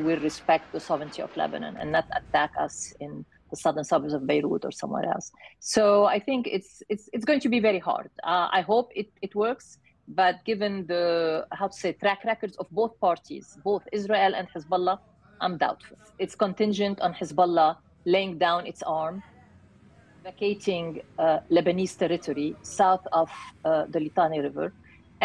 will respect the sovereignty of Lebanon and not attack us in the southern suburbs of Beirut or somewhere else. So I think it's going to be very hard. I hope it works, but given the track records of both parties, both Israel and Hezbollah, I'm doubtful. It's contingent on Hezbollah laying down its arm, vacating Lebanese territory south of the Litani River,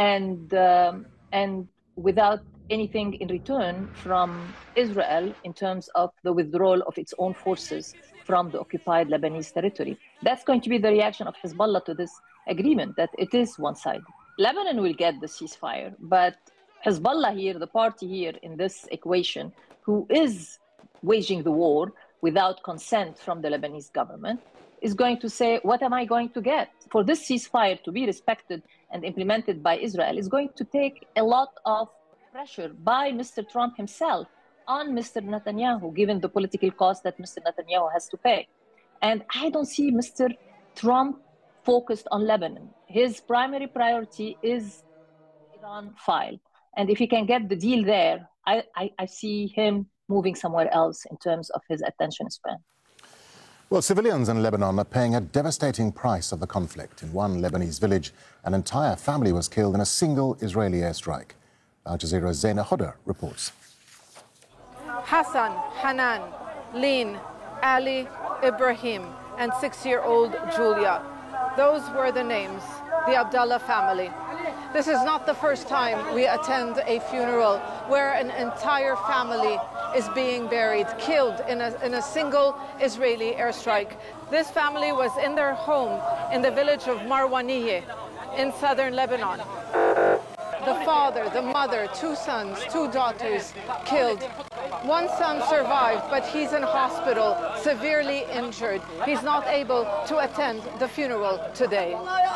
and without anything in return from Israel in terms of the withdrawal of its own forces from the occupied Lebanese territory. That's going to be the reaction of Hezbollah to this agreement, that it is one-sided. Lebanon will get the ceasefire, but Hezbollah here, the party here in this equation, who is waging the war without consent from the Lebanese government, is going to say, what am I going to get? For this ceasefire to be respected and implemented by Israel is going to take a lot of pressure by Mr. Trump himself on Mr. Netanyahu, given the political cost that Mr. Netanyahu has to pay. And I don't see Mr. Trump focused on Lebanon. His primary priority is the Iran file. And if he can get the deal there, I see him moving somewhere else in terms of his attention span. Well, civilians in Lebanon are paying a devastating price of the conflict. In one Lebanese village, an entire family was killed in a single Israeli airstrike. Al Jazeera's Zaina Khodr reports. Hassan, Hanan, Lin, Ali, Ibrahim, and 6-year-old Julia. Those were the names, the Abdallah family. This is not the first time we attend a funeral where an entire family is being buried, killed in a single Israeli airstrike. This family was in their home in the village of Marwaniyeh in southern Lebanon. The father, the mother, 2 sons, 2 daughters killed. One son survived, but he's in hospital, severely injured. He's not able to attend the funeral today.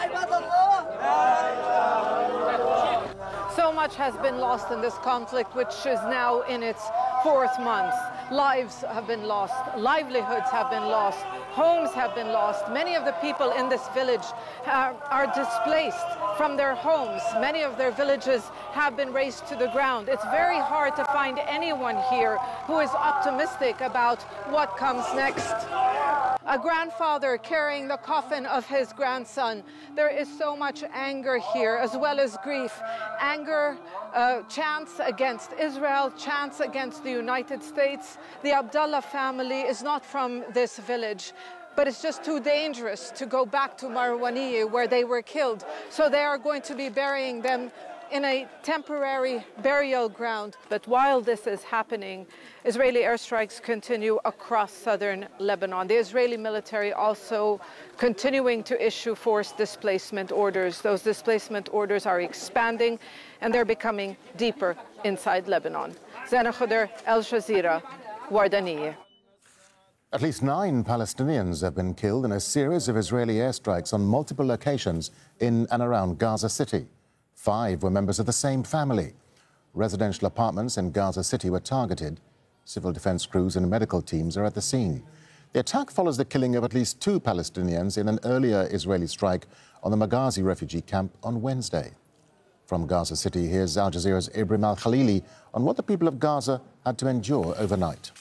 So much has been lost in this conflict, which is now in its 4th month. Lives have been lost, livelihoods have been lost, homes have been lost. Many of the people in this village are displaced from their homes. Many of their villages have been razed to the ground. It's very hard to find anyone here who is optimistic about what comes next. A grandfather carrying the coffin of his grandson. There is so much anger here, as well as grief. Anger, chants against Israel, chants against the United States. The Abdallah family is not from this village, but it's just too dangerous to go back to Marwaniyeh where they were killed. So they are going to be burying them in a temporary burial ground. But while this is happening, Israeli airstrikes continue across southern Lebanon. The Israeli military also continuing to issue forced displacement orders. Those displacement orders are expanding and they're becoming deeper inside Lebanon. Zaina Khodr, Al Jazeera, Wardaniyeh. At least 9 Palestinians have been killed in a series of Israeli airstrikes on multiple locations in and around Gaza City. 5 were members of the same family. Residential apartments in Gaza City were targeted. Civil defense crews and medical teams are at the scene. The attack follows the killing of at least 2 Palestinians in an earlier Israeli strike on the Maghazi refugee camp on Wednesday. From Gaza City, here's Al Jazeera's Ibrahim Al-Khalili on what the people of Gaza had to endure overnight.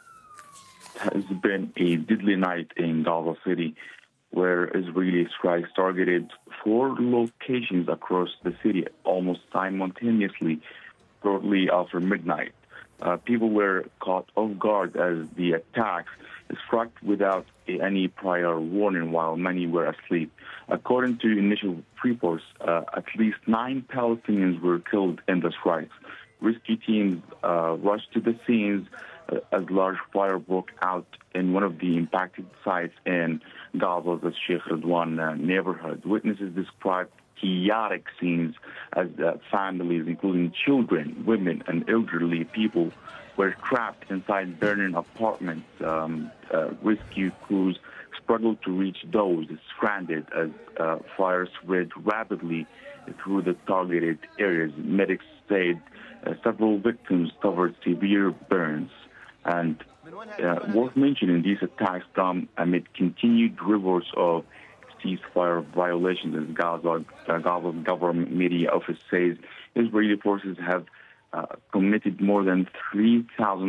It has been a deadly night in Gaza City, where Israeli strikes targeted 4 locations across the city almost simultaneously shortly after midnight. People were caught off guard as the attacks struck without any prior warning while many were asleep. According to initial reports, at least 9 Palestinians were killed in the strikes. Rescue teams rushed to the scenes as large fire broke out in one of the impacted sites in Gaza's Sheikh Radwan neighborhood. Witnesses described chaotic scenes as families, including children, women, and elderly people, were trapped inside burning apartments. Rescue crews struggled to reach those stranded as fire spread rapidly through the targeted areas. Medics said several victims suffered severe burns. And worth mentioning, these attacks come amid continued reports of ceasefire violations, as Gaza's government media office says. Israeli forces have committed more than 3,000